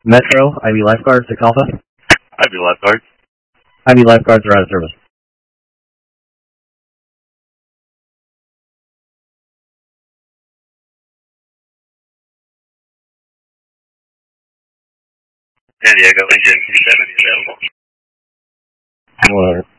Metro, Ivy Lifeguards, 6 Alpha. Ivy Lifeguards. Ivy Lifeguards are out of service. San Diego, engine 270 available. Whatever.